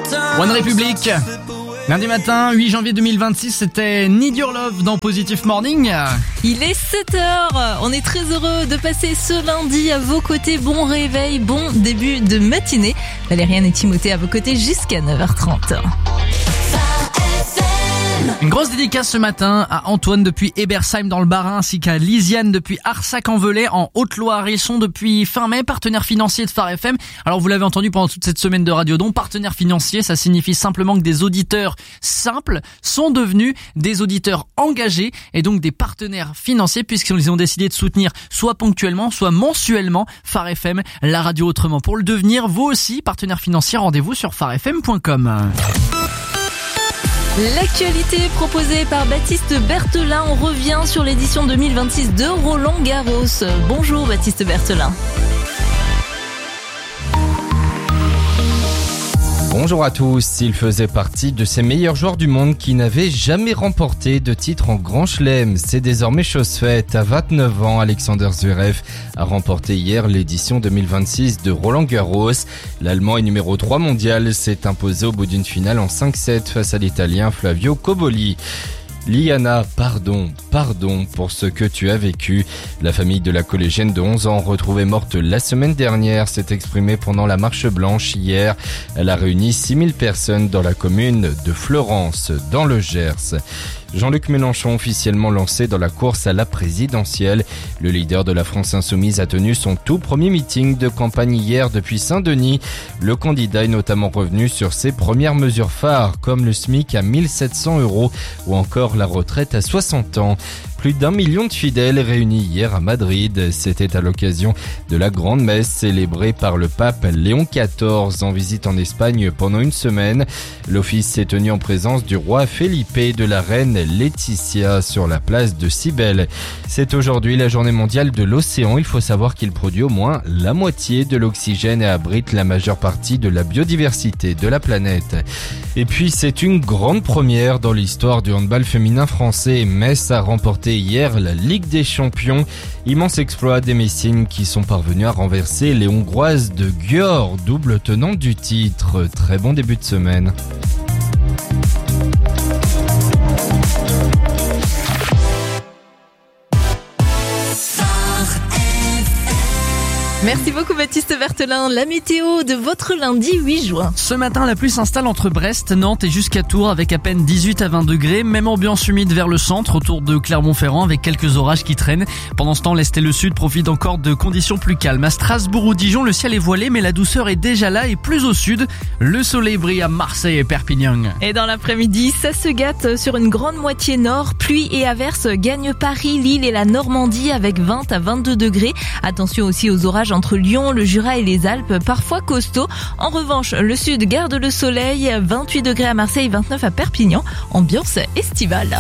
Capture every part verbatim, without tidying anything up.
One Republic. Lundi matin, huit janvier deux mille vingt-six, c'était Need Your Love dans Positive Morning. Il est sept heures, on est très heureux de passer ce lundi à vos côtés. Bon réveil, bon début de matinée. Valériane et Timothée à vos côtés jusqu'à neuf heures trente. Une grosse dédicace ce matin à Antoine depuis Ebersheim dans le Bas-Rhin ainsi qu'à Lisiane depuis Arsac-en-Velay en Haute-Loire. Ils sont depuis fin mai partenaires financiers de Phare F M. Alors vous l'avez entendu pendant toute cette semaine de Radio Don, partenaires financiers, ça signifie simplement que des auditeurs simples sont devenus des auditeurs engagés et donc des partenaires financiers puisqu'ils ont décidé de soutenir soit ponctuellement, soit mensuellement Phare F M, la radio autrement. Pour le devenir, vous aussi, partenaire financier, rendez-vous sur phare f m point com. L'actualité proposée par Baptiste Berthelin. On revient sur l'édition deux mille vingt-six de Roland Garros. Bonjour Baptiste Berthelin. Bonjour à tous, il faisait partie de ces meilleurs joueurs du monde qui n'avaient jamais remporté de titre en Grand Chelem. C'est désormais chose faite. À vingt-neuf ans, Alexander Zverev a remporté hier l'édition deux mille vingt-six de Roland Garros. L'Allemand est numéro trois mondial, s'est imposé au bout d'une finale en cinq sept face à l'Italien Flavio Cobolli. Liana, pardon, pardon pour ce que tu as vécu. La famille de la collégienne de onze ans retrouvée morte la semaine dernière s'est exprimée pendant la marche blanche hier. Elle a réuni six mille personnes dans la commune de Fleurance, dans le Gers. Jean-Luc Mélenchon officiellement lancé dans la course à la présidentielle. Le leader de la France Insoumise a tenu son tout premier meeting de campagne hier depuis Saint-Denis. Le candidat est notamment revenu sur ses premières mesures phares, comme le SMIC à mille sept cents euros ou encore la retraite à soixante ans. Plus d'un million de fidèles réunis hier à Madrid. C'était à l'occasion de la grande messe célébrée par le pape Léon quatorze en visite en Espagne pendant une semaine. L'office s'est tenu en présence du roi Felipe et de la reine Laetitia sur la place de Cybèle. C'est aujourd'hui la journée mondiale de l'océan. Il faut savoir qu'il produit au moins la moitié de l'oxygène et abrite la majeure partie de la biodiversité de la planète. Et puis c'est une grande première dans l'histoire du handball féminin français. Metz a remporté hier la Ligue des Champions. Immense exploit des Messines qui sont parvenus à renverser les Hongroises de Győr, double tenante du titre. Très bon début de semaine. Merci beaucoup Baptiste Berthelin. La météo de votre lundi huit juin. Ce matin, la pluie s'installe entre Brest, Nantes et jusqu'à Tours avec à peine dix-huit à vingt degrés. Même ambiance humide vers le centre, autour de Clermont-Ferrand avec quelques orages qui traînent. Pendant ce temps, l'Est et le Sud profitent encore de conditions plus calmes. À Strasbourg ou Dijon, le ciel est voilé, mais la douceur est déjà là et plus au sud. Le soleil brille à Marseille et Perpignan. Et dans l'après-midi, ça se gâte sur une grande moitié nord. Pluie et averses gagnent Paris, Lille et la Normandie avec vingt à vingt-deux degrés. Attention aussi aux orages entre Lyon, le Jura et les Alpes, parfois costauds. En revanche, le sud garde le soleil, vingt-huit degrés à Marseille, vingt-neuf à Perpignan. Ambiance estivale.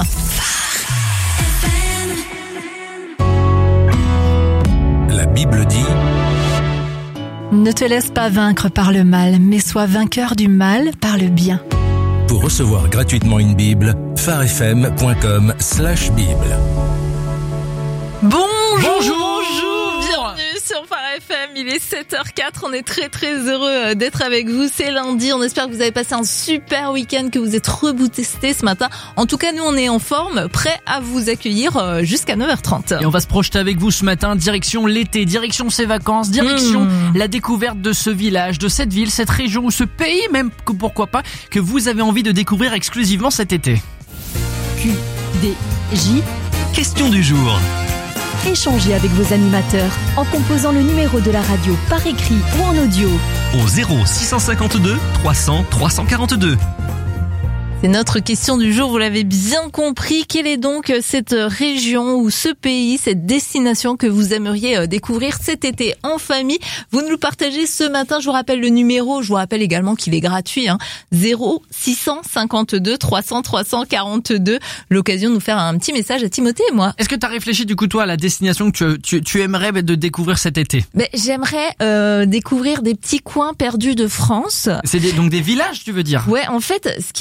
La Bible dit: ne te laisse pas vaincre par le mal, mais sois vainqueur du mal par le bien. Pour recevoir gratuitement une Bible, phare f m point com slash bible. Bonjour, Bonjour. bienvenue sur Phare F M, il est sept heures quatre, on est très très heureux d'être avec vous, c'est lundi, on espère que vous avez passé un super week-end, que vous êtes reboostés ce matin. En tout cas, nous on est en forme, prêts à vous accueillir jusqu'à neuf heures trente. Et on va se projeter avec vous ce matin, direction l'été, direction ses vacances, direction mmh. la découverte de ce village, de cette ville, cette région ou ce pays même, que pourquoi pas, que vous avez envie de découvrir exclusivement cet été. Q D J, Question du jour. échangez avec vos animateurs en composant le numéro de la radio par écrit ou en audio. Au zéro six cent cinquante-deux trois cents trois cent quarante-deux. C'est notre question du jour, vous l'avez bien compris. Quelle est donc cette région ou ce pays, cette destination que vous aimeriez découvrir cet été en famille? Vous nous le partagez ce matin. Je vous rappelle le numéro, je vous rappelle également qu'il est gratuit, hein. zéro six cent cinquante-deux trois cents trois cent quarante-deux. L'occasion de nous faire un petit message à Timothée et moi. Est-ce que tu as réfléchi du coup toi à la destination que tu, tu, tu aimerais de découvrir cet été? Ben, j'aimerais euh, découvrir des petits coins perdus de France. C'est des, donc des villages, tu veux dire? Ouais, en fait, ce qui me ferait vraiment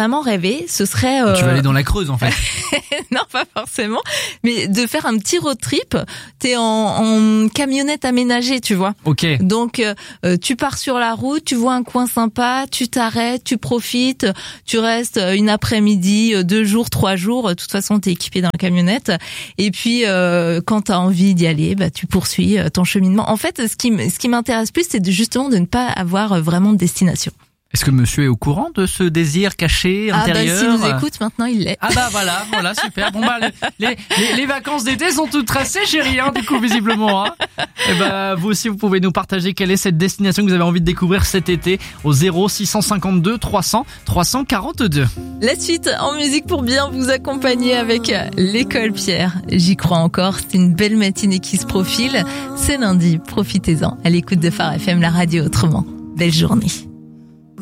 vraiment rêver, ce serait... Euh... Tu vas aller dans la Creuse, en fait. Non, pas forcément, mais de faire un petit road trip. T'es en, en camionnette aménagée, tu vois. Ok. Donc, euh, tu pars sur la route, tu vois un coin sympa, tu t'arrêtes, tu profites, tu restes une après-midi, deux jours, trois jours. De toute façon, t'es équipé dans la camionnette. Et puis, euh, quand t'as envie d'y aller, bah, tu poursuis ton cheminement. En fait, ce qui, ce qui m'intéresse plus, c'est de, justement de ne pas avoir vraiment de destination. Est-ce que monsieur est au courant de ce désir caché, intérieur? Ah bah, s'il nous écoute, maintenant, il l'est. Ah bah voilà, voilà, super. Bon bah, les, les, les vacances d'été sont toutes tracées, chérie, hein, du coup, visiblement, hein. Et bah, vous aussi, vous pouvez nous partager quelle est cette destination que vous avez envie de découvrir cet été au zéro six cent cinquante-deux trois cents trois cent quarante-deux. La suite en musique pour bien vous accompagner avec l'école Pierre. J'y crois encore, c'est une belle matinée qui se profile. C'est lundi, profitez-en. À l'écoute de Phare F M, la radio autrement. Belle journée.